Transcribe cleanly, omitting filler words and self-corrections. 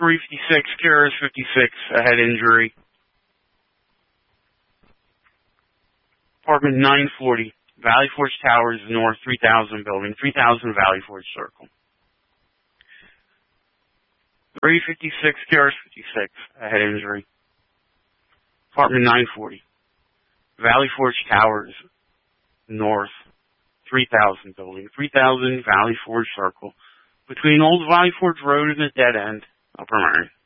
356, Keras 56, a head injury. Apartment 940, Valley Forge Towers North, 3000 building, 3000 Valley Forge Circle. 356, Keras 56, a head injury. Apartment 940, Valley Forge Towers North, 3000 building, 3000 Valley Forge Circle, between Old Valley Forge Road and the dead end, Upper Marion.